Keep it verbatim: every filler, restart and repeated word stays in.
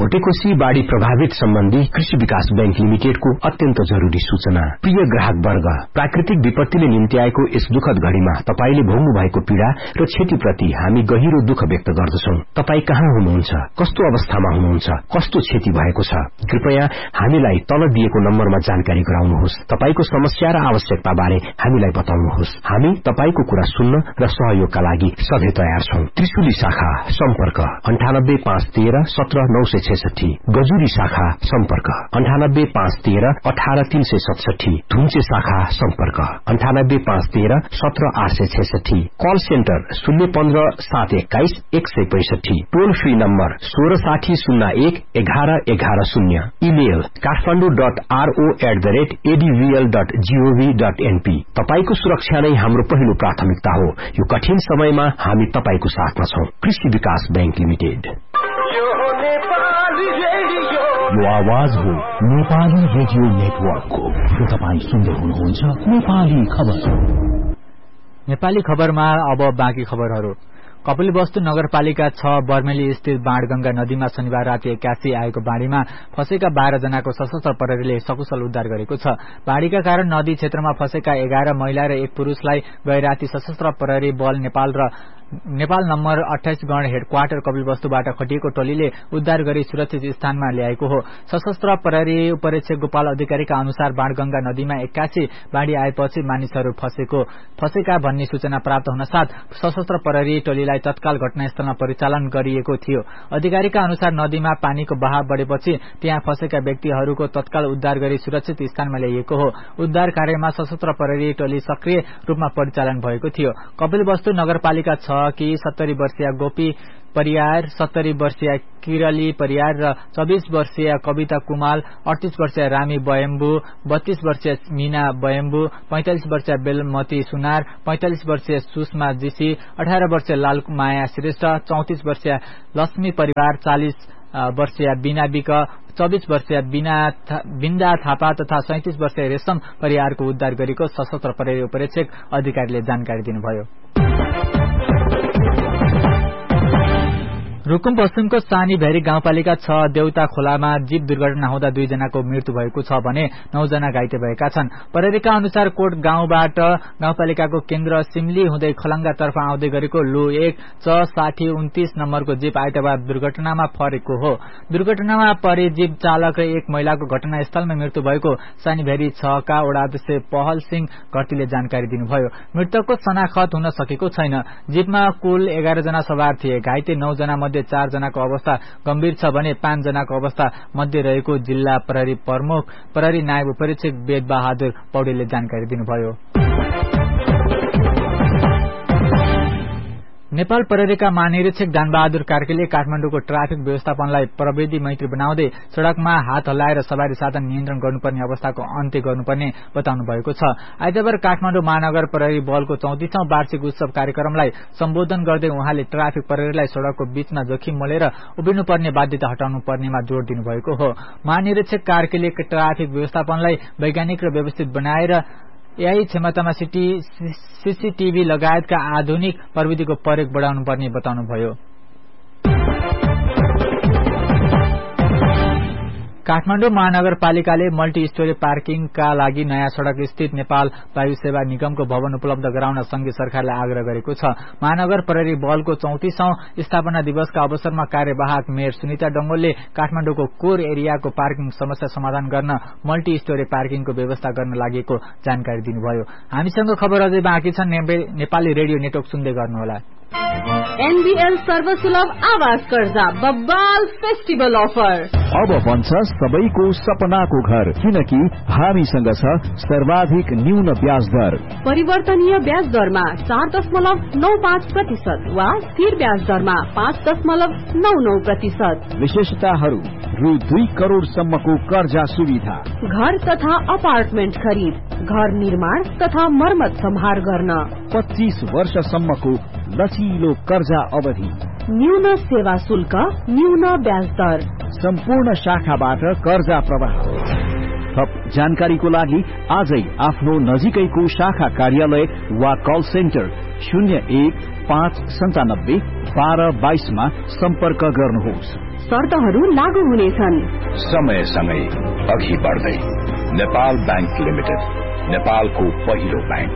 भोटेकोशी बाढ़ी प्रभावित सम्बन्धी कृषि विकास बैंक लिमिटेडको अत्यन्त जरूरी सूचना। प्रिय ग्राहक वर्ग, प्राकृतिक विपत्तिले निम्ति आएको यस दुखद घड़ीमा तपाईले भोग्नु भएको पीड़ा र क्षतिप्रति हामी गहिरो दुःख व्यक्त गर्दछौं। तपाई कहाँ हुनुहुन्छ, कस्तो अवस्थामा हुनुहुन्छ, कस्तो क्षति भएको छ, कृपया हामीलाई तल दिएको नम्बरमा जानकारी गराउनुहोस्। तपाईको समस्या र आवश्यकता बारे हामीलाई बताउनुहोस्। हामी तपाईको कुरा सुन्न र सहयोगका लागि सधैँ तयार छौं। त्रिशुली शाखा सम्पर्क अन्ठानब्बे पाँच तेह्र सत्र नौ सय छैसठी, गजुरी शाखा सम्पर्क अन्ठानब्बे पाँच तेह्र अठार तीन सय सतसठी, धुम्चे शाखा सम्पर्क अन्ठानब्बे पाँच तेह्र सत्र आठ सय छैसठी, कल सेन्टर शून्य पन्ध्र सात एक्काइस एक सय पैंसठी, टोल फ्री नम्बर सोह्र साठी शून्य एक एघार एघार शून्य, email Kathmandu dot RO at the rate एडीभीएल dot gov dot NP. तपाईको सुरक्षा नै हाम्रो पहिलो प्राथमिकता हो। यो कठिन समयमा हामी तपाईको साथमा छौं। कृषि विकास बैंक लिमिटेड। यो आवाज हो नेपाली रेडियो नेटवर्कको। यो तपाईँ सुन्दै हुनुहुन्छ नेपाली खबर। नेपाली खबरमा अब बाँकी खबरहरू। कपिलवस्तु नगरपालिका छ बर्मेली स्थित बाणगंगा नदीमा शनिबार राति एक्कासी आएको बाढ़ीमा फसेका बाह्र जनाको सशस्त्र प्रहरीले सकुशल उद्धार गरेको छ। बाढ़ीका कारण नदी क्षेत्रमा फसेका एघार महिला र एक पुरूषलाई गए राति सशस्त्र प्रहरी बल नेपाल र नेपाल नम्बर अठाइस गण हेडक्वार्टर कपिलवस्तुबाट खटिएको टोलीले उद्धार गरी सुरक्षित स्थानमा ल्याएको हो। सशस्त्र प्रहरी उपरीक्षक गोपाल अधिकारीका अनुसार बाणगंगा नदीमा एक्कासी बाढ़ी आएपछि मानिसहरू फसेको फसेका भन्ने सूचना प्राप्त हुन साथ सशस्त्र प्रहरी टोलीलाई तत्काल घटनास्थलमा परिचालन गरिएको थियो। अधिकारीका अनुसार नदीमा पानीको बहाव बढेपछि त्यहाँ फसेका व्यक्तिहरूको तत्काल उद्धार गरी सुरक्षित स्थानमा ल्याइएको हो। उद्धार कार्यमा सशस्त्र प्रहरी टोली सक्रिय रूपमा परिचालन भएको थियो। कपिलवस्तु नगरपालिका छ कि सत्तरी वर्षीय गोपी परियार, सत्तरी वर्षीय किरली परियार र चौबीस वर्षीय कविता कुमाल, अडतीस वर्षीय रामी बयम्बु, बत्तीस वर्षीय मीना बयम्बु, पैंतालिस वर्षीय बेलमती सुनार, पैंतालिस वर्षीय सुषमा जीसी, अठारह वर्षीय लालमाया श्रेष्ठ, चौतीस वर्षीय लक्ष्मी परिवार, चालीस वर्षीय बीना विक, चौबीस वर्षीय बिन्दा थापा तथा सैंतीस वर्षीय रेशम परिवारको उद्धार गरेको सशस्त्र प्रहरी उपरीक्षक अधिकारीले जानकारी दिनुभयो। रुकुम पश्चिमको सानी भेरी गाउँपालिका छ देउता खोलामा जीव दुर्घटना हुँदा दुईजनाको मृत्यु भएको छ भने नौजना घाइते भएका छन्। प्रहरीका अनुसार कोट गाउँबाट गाउँपालिकाको केन्द्र सिमली हुँदै खलंगातर्फ आउँदै गरेको लु एक च साठी उन्तीस नम्बरको जीप आइतबार दुर्घटनामा परेको हो। दुर्घटनामा परे जीप चालक र एक महिलाको घटनास्थलमा मृत्यु भएको सानी भेरी छ का वडाध्यक्ष पहल सिंह घरतीले जानकारी दिनुभयो। मृतकको शनाखत हुन सकेको छैन। जीपमा कुल एघार जना सवार थिए। घाइते नौ जना मध्ये चार जनाको अवस्था गम्भीर छ भने पाँच जनाको अवस्था मध्ये रहेको जिल्ला प्रहरी प्रमुख प्रहरी नायब उपरीक्षक वेद बहादुर पौडेलले जानकारी दिनुभयो। नेपाल प्रहरीका महानिरीक्षक दानबहादुर कार्कीले काठमाडौँको ट्राफिक व्यवस्थापनलाई प्रविधि मैत्री बनाउँदै सड़कमा हात हल्लाएर सवारी साधन नियन्त्रण गर्नुपर्ने अवस्थाको अन्त्य गर्नुपर्ने बताउनु भएको छ। आइतबार काठमाडौँ महानगर प्रहरी बलको चौतीसौं वार्षिक उत्सव कार्यक्रमलाई सम्बोधन गर्दै उहाँले ट्राफिक प्रहरीलाई सड़कको बीचमा जोखिम मोलेर उभिनुपर्ने बाध्यता हटाउनु पर्नेमा जोड़ दिनुभएको हो। महानिरीक्षक कार्कीले ट्राफिक व्यवस्थापनलाई वैज्ञानिक र व्यवस्थित बनाएर एआई क्षमतामा सीसीटीभी लगायतका आधुनिक प्रविधिको प्रयोग बढाउनुपर्ने बताउनुभयो। काठमाडौँ महानगरपालिकाले मल्टी स्टोरी पार्किङका लागि नयाँ सड़क स्थित नेपाल वायु सेवा निगमको भवन उपलब्ध गराउन संघीय सरकारलाई आग्रह गरेको छ। महानगर प्रहरी बलको चौतीसौं स्थापना दिवसका अवसरमा कार्यवाहक मेयर सुनिता डंगोलले काठमाडौँको कोर एरियाको पार्किङ समस्या समाधान गर्न मल्टी स्टोरी पार्किङको व्यवस्था गर्न लागेको जानकारी दिनुभयो। हामीसँग खबर अझै बाँकी छ। नेपाली रेडियो नेटवर्क सुन्दै गर्नुहोला। एनबीएल सर्वसुलभ आवास कर्जा बब्बाल फेस्टिभल अफर अब बन्छ सबैको सपनाको घर, किनकि हामीसँग छ सर्वाधिक न्यून ब्याज दर। परिवर्तनीय ब्याज दरमा चार दशमलव नौ पाँच प्रतिशत वा स्थिर ब्याज दरमा पाँच दशमलव नौ नौ प्रतिशत। विशेषताहरू रु दुई करोड़ सम्मको कर्जा सुविधा, घर तथा अपार्टमेन्ट खरिद, घर निर्माण तथा मर्मत सम्हार गर्न, पच्चीस वर्षसम्मको लचिलो कर्जा अवधि, न्यून सेवा शुल्क, न्यून ब्याज दर, सम्पूर्ण शाखाबाट कर्जा प्रवाह। थप जानकारीको लागि आजै आफ्नो नजिकैको शाखा कार्यालय वा कल सेन्टर शून्य एक पाँच सन्तानब्बे बाह्र बाइसमा सम्पर्क गर्नुहोस्। शर्तहरू लागू हुनेछन्। समय सँगै अघि बढ्दै नेपाल बैंक लिमिटेड, नेपालको पहिलो बैंक।